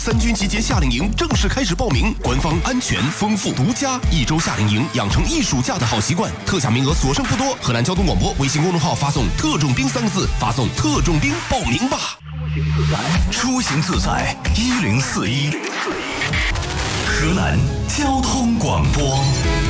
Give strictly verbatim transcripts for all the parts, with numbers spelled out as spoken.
三军集结夏令营正式开始报名，官方安全、丰富、独家，一周夏令营养成一暑假的好习惯，特价名额所剩不多。河南交通广播微信公众号发送“特种兵”三个字，发送“特种兵”报名吧。 出行自在一零四一，河南交通广播。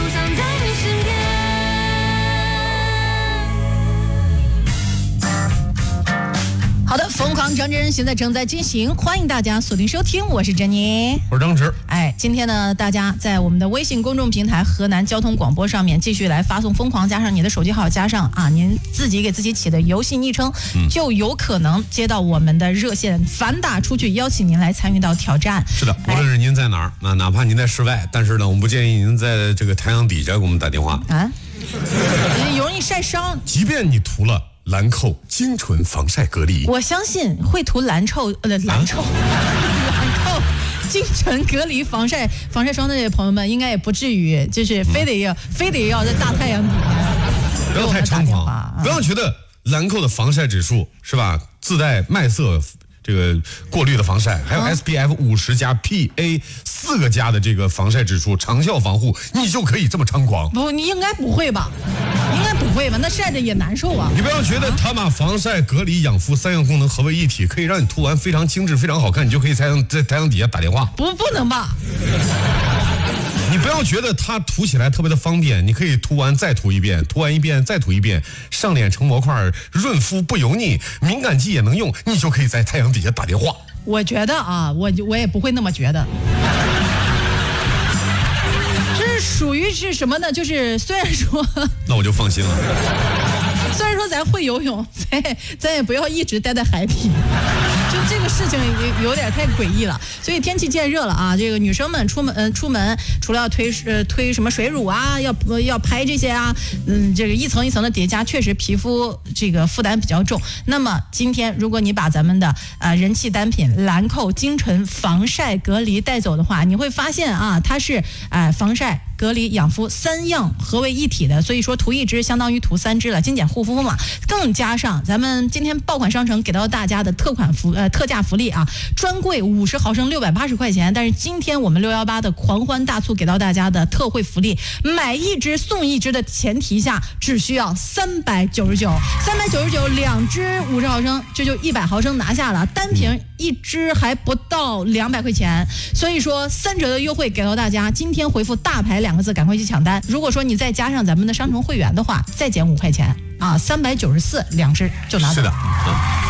好的，疯狂张真人现在正在进行，欢迎大家锁定收听，我是珍妮， 我是张弛。 哎，今天呢，大家在我们的微信公众平台河南交通广播上面继续来发送疯狂，加上你的手机号，加上啊您自己给自己起的游戏昵称，嗯、就有可能接到我们的热线反打出去，邀请您来参与到挑战。 是的，无论是您在哪儿，那哪怕您在室外，但是呢，我们不建议您在这个太阳底下给我们打电话啊， 有容易晒伤。 即便你涂了兰蔻精纯防晒隔离， 我相信会涂兰蔻呃兰蔻、啊、兰蔻精纯隔离防晒防晒霜的这些朋友们，应该也不至于就是非得要、嗯、非得要在大太阳底下。 不要太猖狂，啊、不要觉得兰蔻的防晒指数是吧，自带麦色这个过滤的防晒，还有 S P F 五十加 P A 四个加的这个防晒指数，长效防护，你就可以这么猖狂？ 不，你应该不会吧？应该不会吧？那晒着也难受啊！ 你不要觉得它把防晒、隔离、养肤三样功能合为一体，可以让你涂完非常精致、非常好看，你就可以在在太阳底下打电话。 不，不能吧？ 你不要觉得它涂起来特别的方便，你可以涂完再涂一遍，涂完一遍再涂一遍，上脸成模块，润肤不油腻，敏感肌也能用，你就可以在太阳底下打电话。 我觉得啊，我我也不会那么觉得。这是属于是什么呢？就是虽然说， 那我就放心了。 虽然说咱会游泳，咱咱也不要一直待在海底。就这个事情有有点太诡异了，所以天气渐热了啊，这个女生们出门、呃、出门除了要推呃推什么水乳啊，要要拍这些啊，嗯，这个一层一层的叠加，确实皮肤这个负担比较重。那么今天如果你把咱们的呃人气单品兰蔻精纯防晒隔离带走的话，你会发现啊，它是呃防晒、隔离、养肤三样合为一体的，所以说涂一支相当于涂三支了，精简护肤嘛。更加上咱们今天爆款商城给到大家的特款福呃特价福利啊，专柜五十毫升六百八十块钱，但是今天我们六一八的狂欢大促给到大家的特惠福利，买一支送一支的前提下，只需要三百九十九，三百九十九两支五十毫升，这就一百毫升拿下了，单瓶一支还不到两百块钱，所以说三折的优惠给到大家。今天回复大牌两个字，赶快去抢单。如果说你再加上咱们的商城会员的话，再减五块钱啊，三百九十四两支就拿走。 是的。嗯